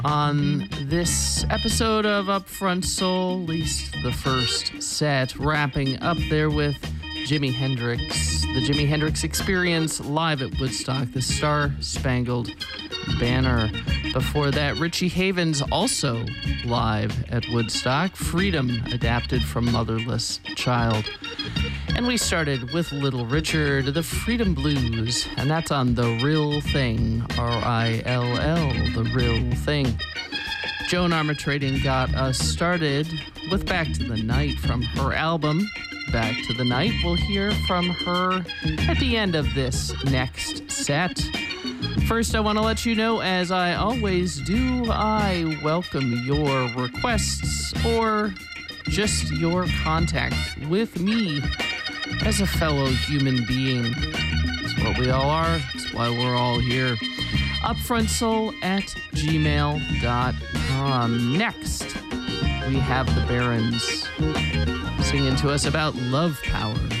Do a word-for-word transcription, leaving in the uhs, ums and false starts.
On this episode of Upfront Soul, at least the first set, wrapping up there with Jimi Hendrix, the Jimi Hendrix Experience live at Woodstock, the Star Spangled Banner. Before that, Richie Havens, also live at Woodstock, Freedom, adapted from Motherless Child. And we started with Little Richard, the Freedom Blues, and that's on The Rill Thing, R I L L, The Rill Thing. Joan Armatrading got us started with Back to the Night from her album, Back to the Night. We'll hear from her at the end of this next set. First, I want to let you know, as I always do, I welcome your requests or just your contact with me as a fellow human being. It's what we all are. It's why we're all here. Upfrontsoul at gmail dot com. Next, we have the Barons singing to us about love power.